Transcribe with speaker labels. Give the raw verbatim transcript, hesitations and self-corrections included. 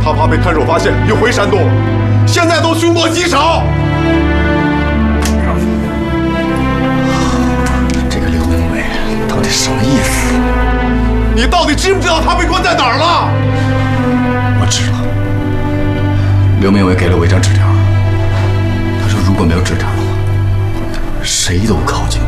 Speaker 1: 他怕被看守发现，又回山东了，现在都凶多吉少。
Speaker 2: 这个刘明伟到底什么意思？
Speaker 1: 你到底知不知道他被关在哪儿了？
Speaker 2: 我知道，刘明伟给了我一张纸条，他说如果没有纸条的话，谁都不靠近。